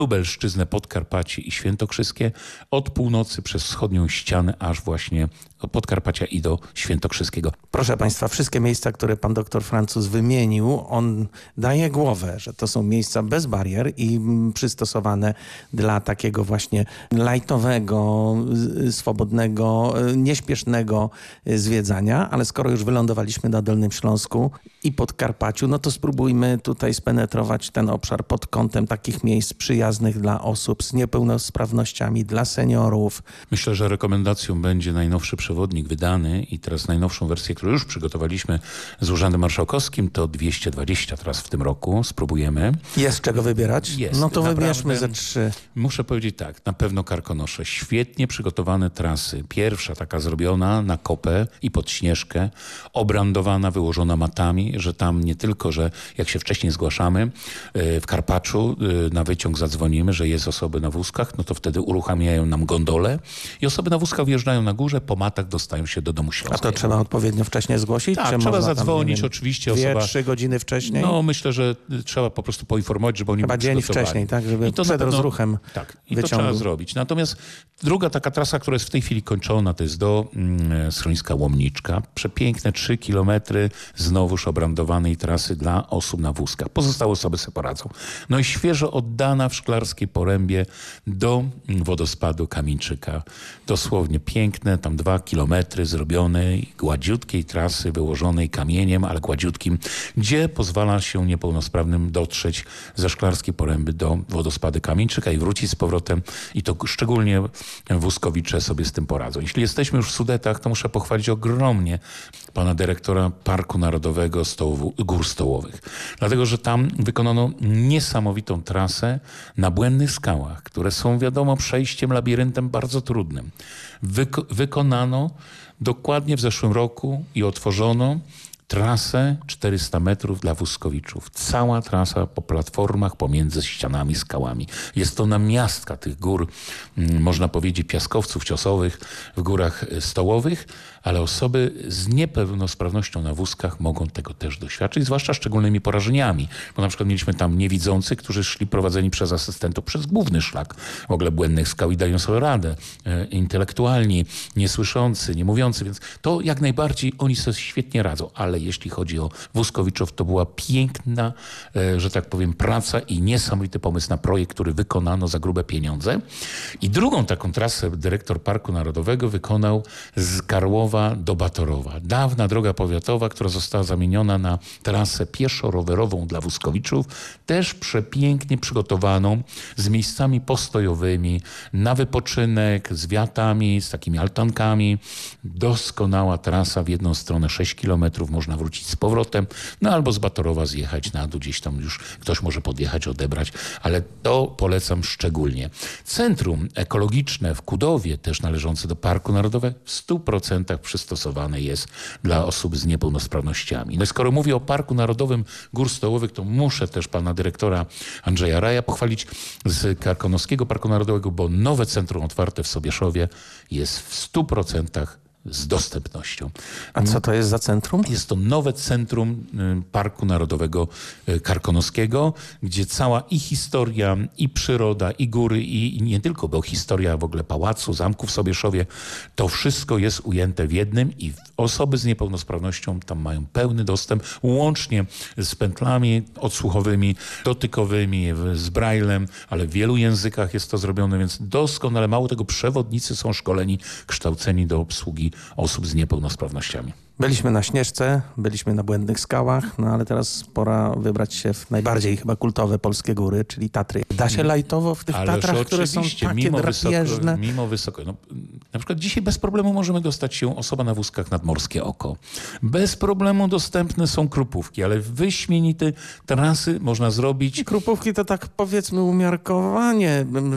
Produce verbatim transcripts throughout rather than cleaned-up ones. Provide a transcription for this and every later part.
Lubelszczyznę, Podkarpacie i Świętokrzyskie, od północy przez wschodnią ścianę aż właśnie od Podkarpacia i do Świętokrzyskiego. Proszę Państwa, wszystkie miejsca, które pan doktor Francuz wymienił, on daje głowę, że to są miejsca bez barier i przystosowane dla takiego właśnie lajtowego, swobodnego, nieśpiesznego zwiedzania, ale skoro już wylądowaliśmy na Dolnym Śląsku i Podkarpaciu, no to spróbujmy tutaj spenetrować ten obszar pod kątem takich miejsc przyjaznych dla osób z niepełnosprawnościami, dla seniorów. Myślę, że rekomendacją będzie najnowszy przewodnik wydany i teraz najnowszą wersję, którą już przygotowaliśmy z Urzędem Marszałkowskim, to dwieście dwadzieścia teraz w tym roku. Spróbujemy. Jest czego wybierać? Jest. No to Naprawdę, wybierzmy ze trzy. Muszę powiedzieć tak, na pewno Karkonosze. Świetnie przygotowane trasy. Pierwsza taka zrobiona na kopę i pod Śnieżkę, obrandowana, wyłożona matami, że tam nie tylko, że jak się wcześniej zgłaszamy w Karpaczu, na wyciąg zadzwonimy, że jest osoby na wózkach, no to wtedy uruchamiają nam gondolę i osoby na wózkach wjeżdżają na górze, po matach dostają się do Domu Śląskiego. A to trzeba odpowiednio wcześniej zgłosić? Tak, czy trzeba można zadzwonić tam, oczywiście. Dwie, osoba, trzy godziny wcześniej? No myślę, że trzeba po prostu poinformować, żeby oni Chyba byli dzień przygotowani. wcześniej, tak, żeby I to przed na pewno, rozruchem Tak, i wyciągu. to trzeba zrobić. Natomiast druga taka trasa, która jest w tej chwili kończona, to jest do mm, schroniska Łomniczka. Przepiękne trzy kilometry znowuż obrandowanej trasy dla osób na wózkach. Pozostałe osoby sobie poradzą. No i świeżo oddana w Szklarskiej Porębie do wodospadu Kamieńczyka. Dosłownie piękne, tam dwa kilometry zrobionej, gładziutkiej trasy wyłożonej kamieniem, ale gładziutkim, gdzie pozwala się niepełnosprawnym dotrzeć ze Szklarskiej Poręby do wodospadu Kamieńczyka i wrócić z powrotem. I to szczególnie wózkowicze sobie z tym poradzą. Jeśli jesteśmy już w Sudetach, to muszę pochwalić ogromnie pana dyrektora Parku Narodowego Stołowu, Gór Stołowych. Dlatego, że tam wykonano niesamowitą trasę na błędnych skałach, które są wiadomo przejściem, labiryntem bardzo trudnym. Wyko- wykonano dokładnie w zeszłym roku i otworzono trasę czterysta metrów dla wózkowiczów. Cała trasa po platformach pomiędzy ścianami, skałami. Jest to namiastka tych gór, można powiedzieć piaskowców ciosowych w górach stołowych, ale osoby z niepełnosprawnością na wózkach mogą tego też doświadczyć, zwłaszcza szczególnymi porażeniami. Bo na przykład mieliśmy tam niewidzących, którzy szli prowadzeni przez asystentów przez główny szlak w ogóle błędnych skał i dają sobie radę. E, intelektualni, niesłyszący, niemówiący, więc to jak najbardziej oni sobie świetnie radzą. Ale jeśli chodzi o wózkowiczów, to była piękna, e, że tak powiem, praca i niesamowity pomysł na projekt, który wykonano za grube pieniądze. I drugą taką trasę dyrektor Parku Narodowego wykonał z Karłowa do Batorowa. Dawna droga powiatowa, która została zamieniona na trasę pieszo-rowerową dla wózkowiczów, też przepięknie przygotowaną, z miejscami postojowymi, na wypoczynek, z wiatami, z takimi altankami. Doskonała trasa, w jedną stronę sześć kilometrów, można wrócić z powrotem, no albo z Batorowa zjechać na dół, gdzieś tam już ktoś może podjechać, odebrać, ale to polecam szczególnie. Centrum ekologiczne w Kudowie, też należące do Parku Narodowego, w stu procentach przystosowane jest dla osób z niepełnosprawnościami. No skoro mówię o Parku Narodowym Gór Stołowych, to muszę też pana dyrektora Andrzeja Raja pochwalić z Karkonoskiego Parku Narodowego, bo nowe centrum otwarte w Sobieszowie jest w stu procentach z dostępnością. A co to jest za centrum? Jest to nowe centrum Parku Narodowego Karkonoskiego, gdzie cała i historia, i przyroda, i góry, i, i nie tylko, bo historia w ogóle pałacu, zamku w Sobieszowie, to wszystko jest ujęte w jednym i osoby z niepełnosprawnością tam mają pełny dostęp, łącznie z pętlami odsłuchowymi, dotykowymi, z braillem, ale w wielu językach jest to zrobione, więc doskonale. Mało tego, przewodnicy są szkoleni, kształceni do obsługi osób z niepełnosprawnościami. Byliśmy na Śnieżce, byliśmy na Błędnych Skałach, no ale teraz pora wybrać się w najbardziej chyba kultowe polskie góry, czyli Tatry. Da się lajtowo w tych Ależ Tatrach, które są takie mimo drapieżne? wysoko, mimo wysoko. No, na przykład dzisiaj bez problemu możemy dostać się osoba na wózkach nad Morskie Oko. Bez problemu dostępne są Krupówki, ale wyśmienite trasy można zrobić. Krupówki to tak powiedzmy umiarkowanie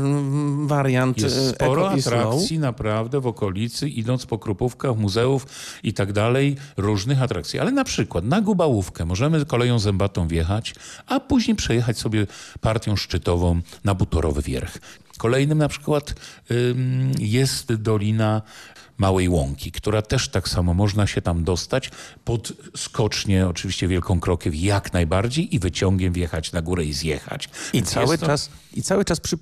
mm, wariant Jest e, sporo eco i slow. atrakcji naprawdę w okolicy, idąc po Krupówkach, muzeów i tak dalej, różnych atrakcji. Ale na przykład na Gubałówkę możemy koleją zębatą wjechać, a później przejechać sobie partią szczytową na Butorowy Wierch. Kolejnym na przykład ym, jest Dolina Małej Łąki, która też tak samo można się tam dostać pod skocznie, oczywiście Wielką Krokiew jak najbardziej i wyciągiem wjechać na górę i zjechać. I Więc cały, jest to... czas, I cały czas przy